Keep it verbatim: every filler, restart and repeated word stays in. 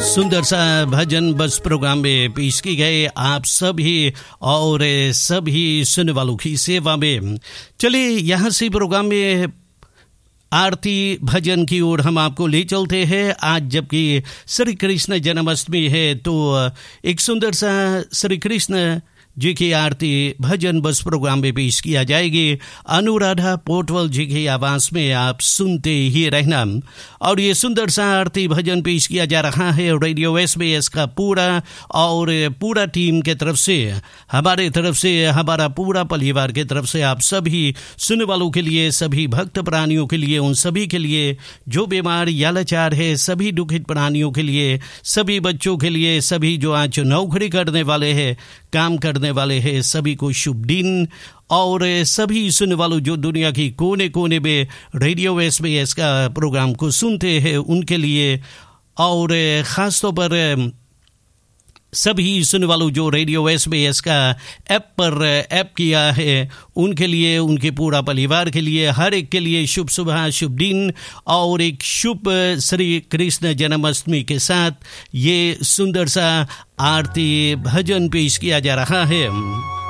सुंदर सा भजन बस प्रोग्राम में पेश की गए आप सभी और सभी सुनने वालों की सेवा में। चलिए यहाँ से प्रोग्राम में आरती भजन की ओर हम आपको ले चलते हैं। आज जबकि श्री कृष्ण जन्माष्टमी है तो एक सुंदर सा श्री कृष्ण जी की आरती भजन बस प्रोग्राम में पेश किया जाएगी। अनुराधा पोटवल जी की आवाज में आप सुनते ही रहना। और ये सुंदर सा आरती भजन पेश किया जा रहा है रेडियो एसबीएस का पूरा और पूरा टीम के तरफ से, हमारे तरफ से, हमारा पूरा परिवार के तरफ से आप सभी सुनने वालों के लिए, सभी भक्त प्राणियों के लिए, उन सभी के लिए जो बीमार या लाचार है, सभी दुखित प्राणियों के लिए, सभी बच्चों के लिए, सभी जो आज नौकरी करने वाले हैं, काम करने वाले हैं, सभी को शुभ दिन। और सभी सुनने वालों जो दुनिया की कोने कोने में रेडियो एसबीएस का प्रोग्राम को सुनते हैं उनके लिए, और ख़ास तौर पर सभी सुनने वालों जो रेडियो एसबीएस का ऐप पर ऐप किया है उनके लिए, उनके पूरा परिवार के लिए, हर एक के लिए शुभ सुबह, शुभ दिन और एक शुभ श्री कृष्ण जन्माष्टमी के साथ ये सुंदर सा आरती भजन पेश किया जा रहा है।